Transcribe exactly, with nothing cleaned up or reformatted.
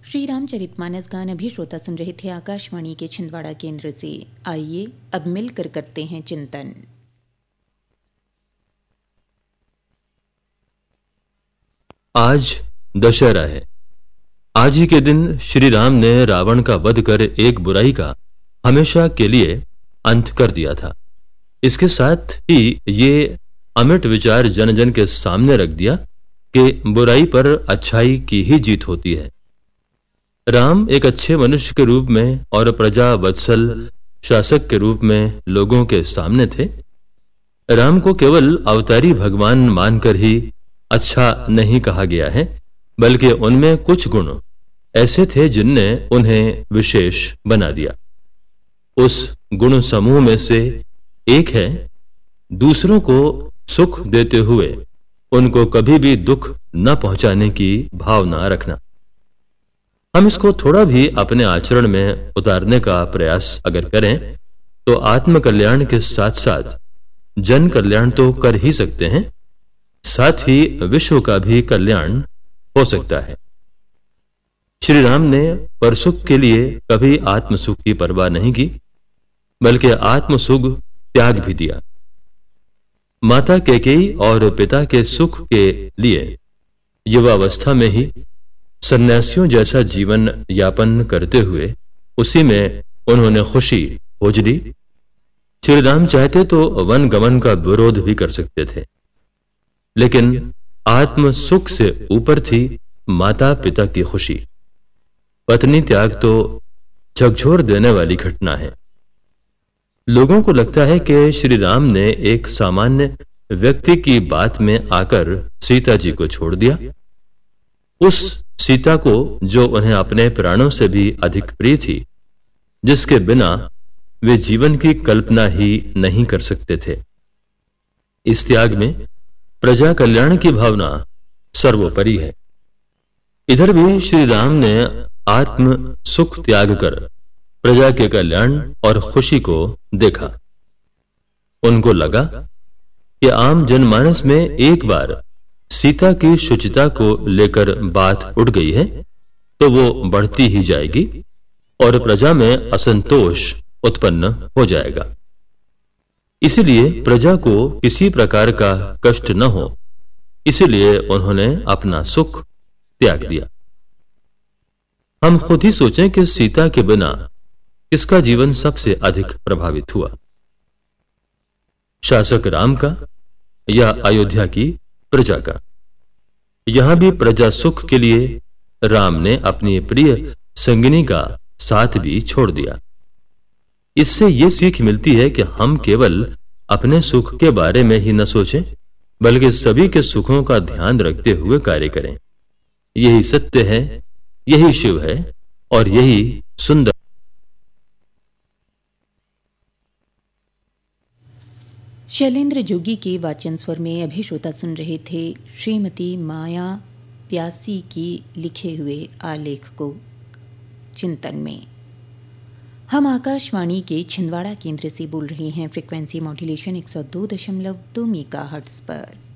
श्री रामचरितमानस गान अभी श्रोता सुन रहे थे आकाशवाणी के छिंदवाड़ा केंद्र से। आइए अब मिलकर करते हैं चिंतन। आज दशहरा है। आज ही के दिन श्री राम ने रावण का वध कर एक बुराई का हमेशा के लिए अंत कर दिया था। इसके साथ ही ये अमिट विचार जन जन के सामने रख दिया कि बुराई पर अच्छाई की ही जीत होती है। राम एक अच्छे मनुष्य के रूप में और प्रजा वत्सल शासक के रूप में लोगों के सामने थे। राम को केवल अवतारी भगवान मानकर ही अच्छा नहीं कहा गया है, बल्कि उनमें कुछ गुण ऐसे थे जिनने उन्हें विशेष बना दिया। उस गुण समूह में से एक है दूसरों को सुख देते हुए उनको कभी भी दुख न पहुंचाने की भावना रखना। हम इसको थोड़ा भी अपने आचरण में उतारने का प्रयास अगर करें तो आत्म कल्याण के साथ साथ जन कल्याण तो कर ही सकते हैं, साथ ही विश्व का भी कल्याण हो सकता है। श्री राम ने परसुख के लिए कभी आत्म सुख की परवाह नहीं की, बल्कि आत्म सुख त्याग भी दिया। माता कैकेयी और पिता के सुख के लिए युवावस्था में ही सन्यासियों जैसा जीवन यापन करते हुए उसी में उन्होंने खुशी खोज ली। श्री राम चाहते तो वन गमन का विरोध भी कर सकते थे, लेकिन आत्म सुख से ऊपर थी माता पिता की खुशी। पत्नी त्याग तो झकझोर देने वाली घटना है। लोगों को लगता है कि श्री राम ने एक सामान्य व्यक्ति की बात में आकर सीता जी को छोड़ दिया। उस सीता को जो उन्हें अपने प्राणों से भी अधिक प्रिय थी, जिसके बिना वे जीवन की कल्पना ही नहीं कर सकते थे। इस त्याग में प्रजा कल्याण की भावना सर्वोपरि है। इधर भी श्री राम ने आत्म सुख त्याग कर प्रजा के कल्याण और खुशी को देखा। उनको लगा कि आम जनमानस में एक बार सीता की शुचिता को लेकर बात उठ गई है तो वो बढ़ती ही जाएगी और प्रजा में असंतोष उत्पन्न हो जाएगा। इसलिए प्रजा को किसी प्रकार का कष्ट न हो, इसलिए उन्होंने अपना सुख त्याग दिया। हम खुद ही सोचें कि सीता के बिना किसका जीवन सबसे अधिक प्रभावित हुआ, शासक राम का या अयोध्या की प्रजा का? यहां भी प्रजा सुख के लिए राम ने अपनी प्रिय संगिनी का साथ भी छोड़ दिया। इससे यह सीख मिलती है कि हम केवल अपने सुख के बारे में ही न सोचें, बल्कि सभी के सुखों का ध्यान रखते हुए कार्य करें। यही सत्य है, यही शिव है और यही सुंदर। शैलेंद्र जोगी के वाचन स्वर में अभी श्रोता सुन रहे थे श्रीमती माया प्यासी की लिखे हुए आलेख को चिंतन में। हम आकाशवाणी के छिंदवाड़ा केंद्र से बोल रहे हैं फ्रीक्वेंसी मॉड्यूलेशन एक सौ दो दशमलव दो मेगाहर्ट्ज पर।